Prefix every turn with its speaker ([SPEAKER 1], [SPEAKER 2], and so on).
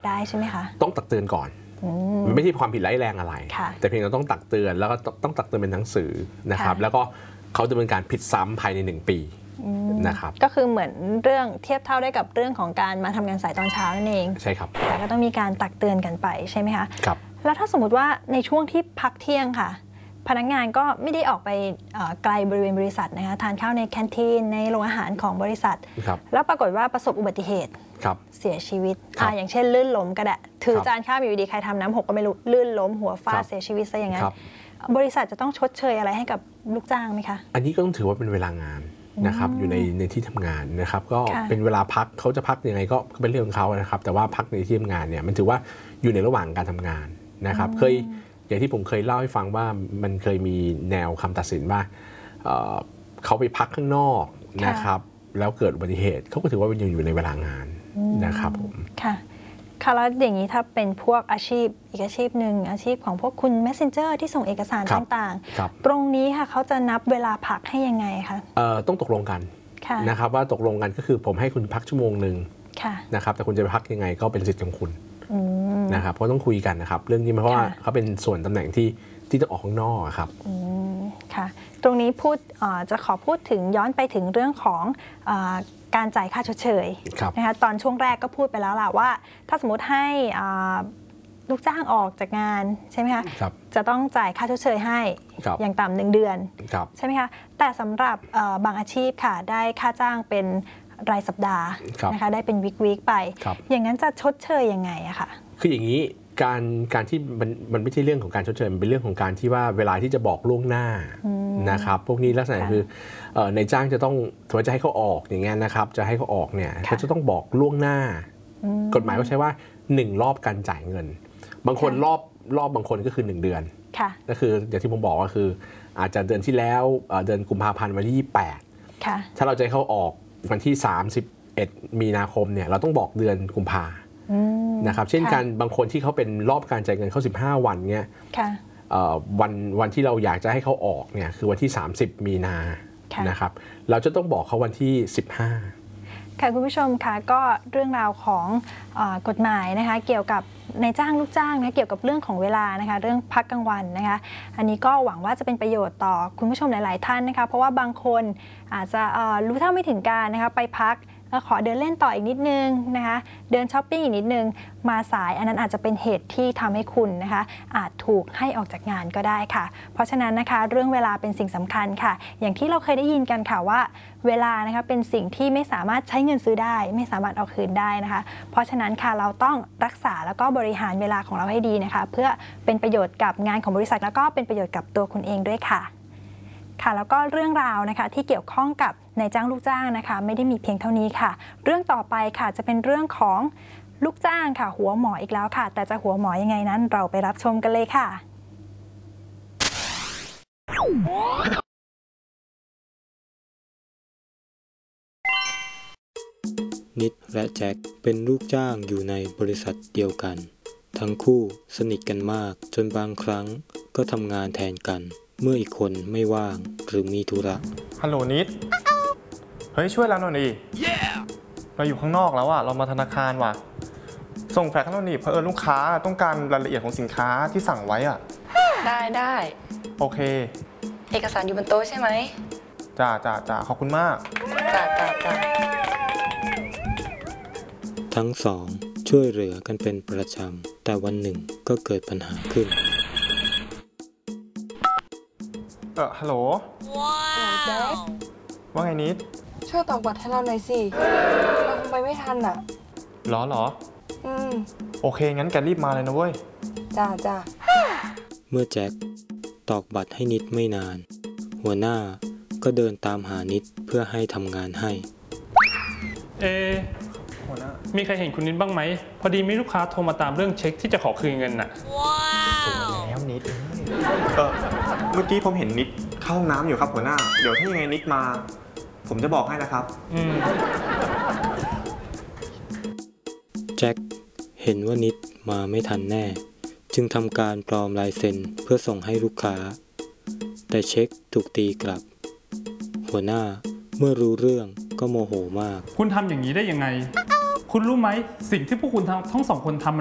[SPEAKER 1] ได้ใช่ไหมคะ
[SPEAKER 2] ต้องตักเตือนก่อนมันไม่ใช่ความผิดร้ายแรงอะไรแต่เพียงเราต้องตักเตือนแล้วก็ต้องตักเตือนเป็นหนังสือนะครับแล้วก็เขาจะเป็นการผิดซ้ำภายใน1 ปีนะครับ
[SPEAKER 1] ก็คือเหมือนเรื่องเทียบเท่าได้กับเรื่องของการมาทำงานสายตอนเช้านั่นเอง
[SPEAKER 2] ใช่ครับ
[SPEAKER 1] แต่ก็ต้องมีการตักเตือนกันไปใช่ไหมคะ
[SPEAKER 2] ครับ
[SPEAKER 1] แล้วถ้าสมมติว่าในช่วงที่พักเที่ยงค่ะพนักงานก็ไม่ได้ออกไปไกลบริเวณบริษัทนะคะทานข้าวในแคนทีนในโรงอาหารของบริษัทแล้วปรากฏว่าประสบอุบัติเหตุเสียชีวิตอย่างเช่นลื่นล้มก็ได้ถือจานข้าวอยู่ดีใครทำน้ำหกก็ไม่รู้ลื่นล้มหัวฟาดเสียชีวิตซะอย่างนั้นบริษัทจะต้องชดเชยอะไรให้กับลูกจ้างไหมคะ
[SPEAKER 2] อันนี้ก็ต้องถือว่าเป็นเวลางานนะครับอยู่ในที่ทำงานนะครับก็เป็นเวลาพักเขาจะพักยังไงก็เป็นเรื่องของเขานะครับแต่ว่าพักในที่ทำงานเนี่ยมันถือว่าอยู่ในระหว่างการทำงานนะครับเคยอย่างที่ผมเคยเล่าให้ฟังว่ามันเคยมีแนวคำตัดสินว่าเขาไปพักข้างนอกนะครับแล้วเกิดอุบัติเหตุเขาก็ถือว่ายังอยู่ในเวลางานนะครับผม
[SPEAKER 1] ค่ะแล้วอย่างนี้ถ้าเป็นพวกอาชีพอีกอาชีพหนึ่งอาชีพของพวกคุณ Messenger ที่ส่งเอกสารต่างๆตรงนี้ค่ะเขาจะนับเวลาพักให้ยังไงคะ
[SPEAKER 2] ต้องตกลงกันนะครับว่าตกลงกันก็คือผมให้คุณพักชั่วโมงนึงนะครับแต่คุณจะไปพักยังไงก็เป็นสิทธิ์ของคุณนะครับก็ต้องคุยกันนะครับเรื่องนี้เพราะว่าเขาเป็นส่วนตำแหน่งที่ต้องออกข้างนอกครับ
[SPEAKER 1] ค่ะตรงนี้จะขอพูดถึงย้อนไปถึงเรื่องของการจ่ายค่าชดเชยนะคะตอนช่วงแรกก็พูดไปแล้วล่ะว่าถ้าสมมติให้ลูกจ้างออกจากงานใช่ไหมคะจะต้องจ่ายค่าชดเชยให้อย่างต่ำ1 เดือนใช่ไหมคะแต่สำหรับบางอาชีพค่ะได้ค่าจ้างเป็นรายสัปดาห์นะคะได้เป็นวีคไปอย่างนั้นจะชดเชยยังไงอะค่ะ
[SPEAKER 2] คืออย่างนี้การที่มันไม่ใช่เรื่องของการชดเชยมันเป็นเรื่องของการที่ว่าเวลาที่จะบอกล่วงหน้านะครับพวกนี้ลักษณะคือในจ้างจะต้องถือว่าจะให้เขาออกอย่างเงี้ยนะครับจะให้เขาออกเนี่ยเขาจะต้องบอกล่วงหน้ากฎหมายก็ใช้ว่า1 รอบการจ่ายเงินบางคนรอบบางคนก็คือ1 เดือนก็คืออย่างที่ผมบอกก็คืออาจจะเดือนที่แล้วเดือนกุมภาพันธ์วันที่28ถ้าเราจะให้เขาออกวันที่31 มีนาคมเนี่ยเราต้องบอกเดือนกุมภานะครับเช่นกันบางคนที่เขาเป็นรอบการจ่ายเงินเขา15 วันเนี่ยวันที่เราอยากจะให้เขาออกเนี่ยคือวันที่30 มีนานะครับเราจะต้องบอกเขาวันที่15
[SPEAKER 1] ค่ะคุณผู้ชมค่ะก็เรื่องราวของกฎหมายนะคะเกี่ยวกับนายจ้างลูกจ้างนะเกี่ยวกับเรื่องของเวลานะคะเรื่องพักกลางวันนะคะอันนี้ก็หวังว่าจะเป็นประโยชน์ต่อคุณผู้ชมหลายๆท่านนะคะเพราะว่าบางคนอาจจะรู้เท่าไม่ถึงการนะคะไปพักขอเดินเล่นต่ออีกนิดนึงนะคะเดินช้อปปิ้งอีกนิดนึงมาสายอันนั้นอาจจะเป็นเหตุที่ทำให้คุณนะคะอาจถูกให้ออกจากงานก็ได้ค่ะเพราะฉะนั้นนะคะเรื่องเวลาเป็นสิ่งสำคัญค่ะอย่างที่เราเคยได้ยินกันค่ะว่าเวลานะคะเป็นสิ่งที่ไม่สามารถใช้เงินซื้อได้ไม่สามารถเอาคืนได้นะคะเพราะฉะนั้นค่ะเราต้องรักษาแล้วก็บริหารเวลาของเราให้ดีนะคะเพื่อเป็นประโยชน์กับงานของบริษัทแล้วก็เป็นประโยชน์กับตัวคุณเองด้วยค่ะแล้วก็เรื่องราวนะคะที่เกี่ยวข้องกับนายจ้างลูกจ้างนะคะไม่ได้มีเพียงเท่านี้ค่ะเรื่องต่อไปค่ะจะเป็นเรื่องของลูกจ้างค่ะหัวหมออีกแล้วค่ะแต่จะหัวหมอยังไงนั้นเราไปรับชมกันเลยค่ะ
[SPEAKER 3] นิดและแจ็คเป็นลูกจ้างอยู่ในบริษัทเดียวกันทั้งคู่สนิทกันมากจนบางครั้งก็ทำงานแทนกันเมื่ออีกคนไม่ว่างหรือมีธุระ
[SPEAKER 4] ฮัลโหลนิดเฮ้ยช่วยเราหน่อยดิ เราอยู่ข้างนอกแล้วอะเรามาธนาคารว่ะส่งแฟกซ์ให้เราหน่อยเพื่อลูกค้าต้องการรายละเอียดของสินค้าที่สั่งไว้อะ
[SPEAKER 5] ได้
[SPEAKER 4] โอเค
[SPEAKER 5] เอกสารอยู่บนโต๊ะใช่ไหม
[SPEAKER 4] จ้าขอบคุณมาก
[SPEAKER 5] จ้า
[SPEAKER 3] ทั้งสองช่วยเหลือกันเป็นประจำแต่วันหนึ่งก็เกิดปัญหาขึ้น
[SPEAKER 4] ฮัลโหล
[SPEAKER 5] แจ็ค
[SPEAKER 4] ว่าไงนิด
[SPEAKER 5] ช่วยตอบบัตรให้เราหน่อยสิเราคงไปไม่ทันอ่ะ
[SPEAKER 4] หรอโอเคงั้นแกรีบมาเลยนะเว้ย
[SPEAKER 5] จ้า
[SPEAKER 3] เมื่อแจ็คตอกบัตรให้นิดไม่นานหัวหน้าก็เดินตามหานิดเพื่อให้ทำงานให้
[SPEAKER 4] หัวหน้า
[SPEAKER 6] มีใครเห็นคุณนิดบ้างไหมพอดีมีลูกค้าโทรมาตามเรื่องเช็คที่จะขอคืนเงินน่ะ
[SPEAKER 4] แล้วนิดเมื่อกี้ผมเห็นนิดเข้าห้องน้ำอยู่ครับหัวหน้าเดี๋ยวถ้ายังไงนิดมาผมจะบอกให้นะครับ
[SPEAKER 3] แจ็คเห็นว่านิดมาไม่ทันแน่จึงทำการปลอมลายเซ็นเพื่อส่งให้ลูกค้าแต่เช็คถูกตีกลับหัวหน้าเมื่อรู้เรื่องก็โมโหมาก
[SPEAKER 6] คุณทำอย่างนี้ได้ยังไงคุณรู้ไหมสิ่งที่พวกคุณทั้งสองคนทำ